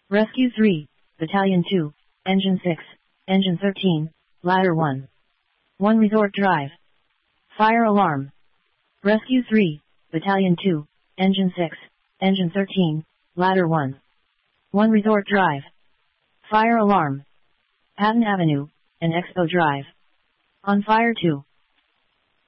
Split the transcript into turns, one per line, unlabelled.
Rescue 3, Battalion 2, Engine 6, Engine 13, Ladder 1. 1 Resort Drive. Fire Alarm. Rescue 3, Battalion 2, Engine 6, Engine 13, Ladder 1. 1 Resort Drive. Fire Alarm. Patton Avenue, and Expo Drive. On fire 2.